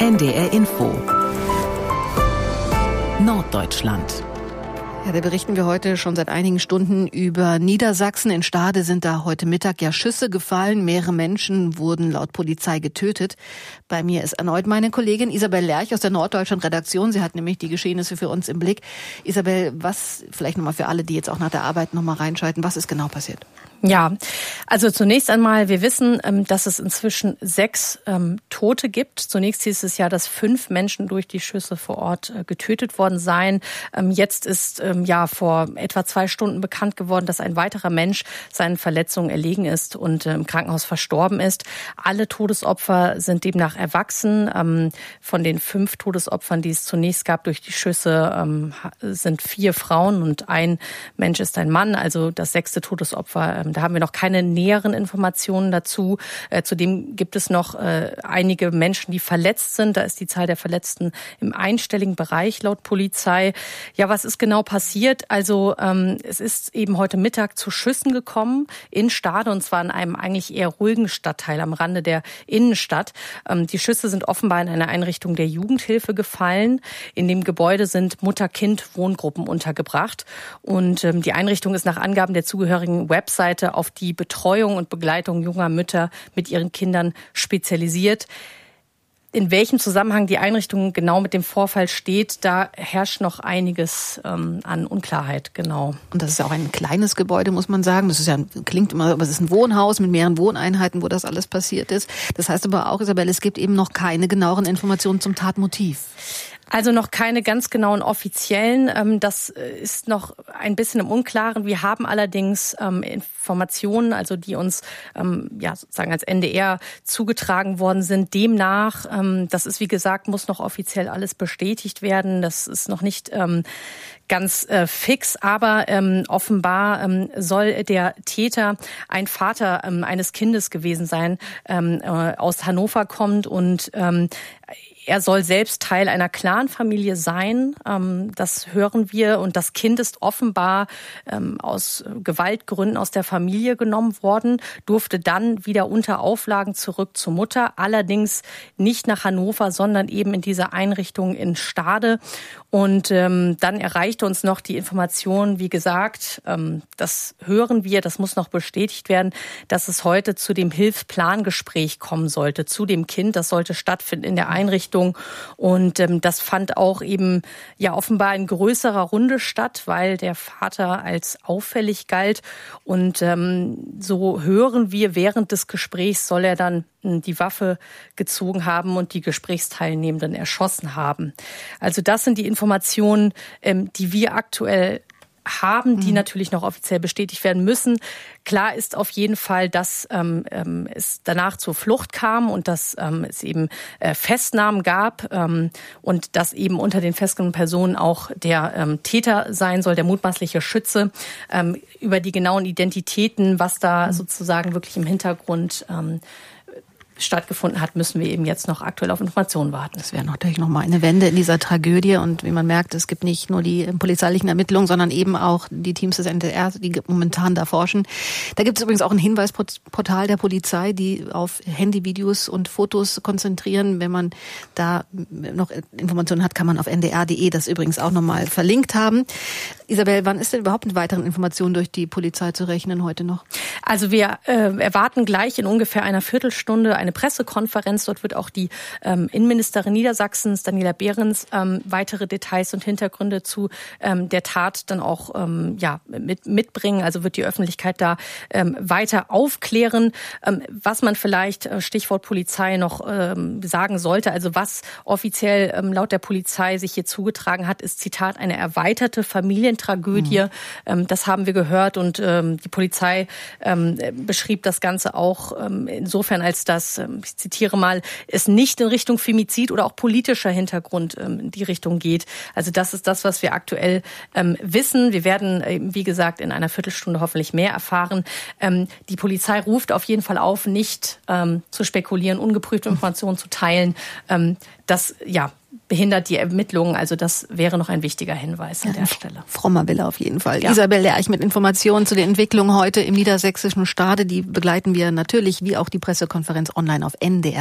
NDR Info Norddeutschland. Ja, da berichten wir heute schon seit einigen Stunden über Niedersachsen. In Stade sind da heute Mittag Schüsse gefallen. Mehrere Menschen wurden laut Polizei getötet. Bei mir ist erneut meine Kollegin Isabel Lerch aus der Norddeutschland-Redaktion. Sie hat nämlich die Geschehnisse für uns im Blick. Isabel, was, vielleicht nochmal für alle, die jetzt auch nach der Arbeit nochmal reinschalten, was ist genau passiert? Ja, also zunächst einmal, wir wissen, dass es inzwischen 6 Tote gibt. Zunächst hieß es ja, dass 5 Menschen durch die Schüsse vor Ort getötet worden seien. Jetzt ist vor etwa 2 Stunden bekannt geworden, dass ein weiterer Mensch seinen Verletzungen erlegen ist und im Krankenhaus verstorben ist. Alle Todesopfer sind demnach erwachsen. Von den 5 Todesopfern, die es zunächst gab durch die Schüsse, sind 4 Frauen und ein Mensch ist ein Mann. Also das 6. Todesopfer, da haben wir noch keine näheren Informationen dazu. Zudem gibt es noch einige Menschen, die verletzt sind. Da ist die Zahl der Verletzten im einstelligen Bereich laut Polizei. Ja, was ist genau passiert? Also es ist eben heute Mittag zu Schüssen gekommen in Stade, und zwar in einem eigentlich eher ruhigen Stadtteil am Rande der Innenstadt. Die Schüsse sind offenbar in einer Einrichtung der Jugendhilfe gefallen. In dem Gebäude sind Mutter-Kind-Wohngruppen untergebracht. Und die Einrichtung ist nach Angaben der zugehörigen Webseite auf die Betreuung und Begleitung junger Mütter mit ihren Kindern spezialisiert. In welchem Zusammenhang die Einrichtung genau mit dem Vorfall steht, da herrscht noch einiges an Unklarheit, genau. Und das ist ja auch ein kleines Gebäude, muss man sagen. Das ist ja, klingt immer, aber es ist ein Wohnhaus mit mehreren Wohneinheiten, wo das alles passiert ist. Das heißt aber auch, Isabel, es gibt eben noch keine genaueren Informationen zum Tatmotiv. Also noch keine ganz genauen offiziellen. Das ist noch ein bisschen im Unklaren. Wir haben allerdings Informationen, also die uns sozusagen als NDR zugetragen worden sind. Demnach, das ist wie gesagt, muss noch offiziell alles bestätigt werden. Das ist noch nicht ganz fix, aber offenbar soll der Täter ein Vater eines Kindes gewesen sein, aus Hannover kommt, und er soll selbst Teil einer Clanfamilie sein. Das hören wir. Und das Kind ist offenbar aus Gewaltgründen aus der Familie genommen worden, durfte dann wieder unter Auflagen zurück zur Mutter, allerdings nicht nach Hannover, sondern eben in dieser Einrichtung in Stade. Und dann erreichte uns noch die Information, wie gesagt, das hören wir, das muss noch bestätigt werden, dass es heute zu dem Hilfsplangespräch kommen sollte, zu dem Kind. Das sollte stattfinden in der Einrichtung. Und das fand auch eben offenbar in größerer Runde statt, weil der Vater als auffällig galt. Und so hören wir, während des Gesprächs soll er dann die Waffe gezogen haben und die Gesprächsteilnehmenden erschossen haben. Also das sind die Informationen, die wir aktuell haben, die natürlich noch offiziell bestätigt werden müssen. Klar ist auf jeden Fall, dass es danach zur Flucht kam und dass es eben Festnahmen gab und dass eben unter den festgenommenen Personen auch der Täter sein soll, der mutmaßliche Schütze. Über die genauen Identitäten, was da sozusagen wirklich im Hintergrund stattgefunden hat, müssen wir eben jetzt noch aktuell auf Informationen warten. Das wäre natürlich noch mal eine Wende in dieser Tragödie. Und wie man merkt, es gibt nicht nur die polizeilichen Ermittlungen, sondern eben auch die Teams des NDR, die momentan da forschen. Da gibt es übrigens auch ein Hinweisportal der Polizei, die auf Handyvideos und Fotos konzentrieren. Wenn man da noch Informationen hat, kann man auf ndr.de das übrigens auch noch mal verlinkt haben. Isabel, wann ist denn überhaupt mit weiteren Informationen durch die Polizei zu rechnen heute noch? Also wir erwarten gleich in ungefähr einer Viertelstunde eine Pressekonferenz. Dort wird auch die Innenministerin Niedersachsens, Daniela Behrens, weitere Details und Hintergründe zu der Tat dann auch mitbringen. Also wird die Öffentlichkeit da weiter aufklären. Was man vielleicht, Stichwort Polizei, noch sagen sollte, also was offiziell laut der Polizei sich hier zugetragen hat, ist, Zitat, eine erweiterte Familientragödie. Das haben wir gehört, und die Polizei beschrieb das Ganze auch insofern, als dass, ich zitiere mal, es nicht in Richtung Femizid oder auch politischer Hintergrund in die Richtung geht. Also das ist das, was wir aktuell wissen. Wir werden, wie gesagt, in einer Viertelstunde hoffentlich mehr erfahren. Die Polizei ruft auf jeden Fall auf, nicht zu spekulieren, ungeprüfte Informationen zu teilen. Das, behindert die Ermittlungen. Also das wäre noch ein wichtiger Hinweis an der Stelle. Frommer Wille auf jeden Fall. Ja. Isabel Lerch mit Informationen zu den Entwicklungen heute im niedersächsischen Stade. Die begleiten wir natürlich, wie auch die Pressekonferenz, online auf NDR.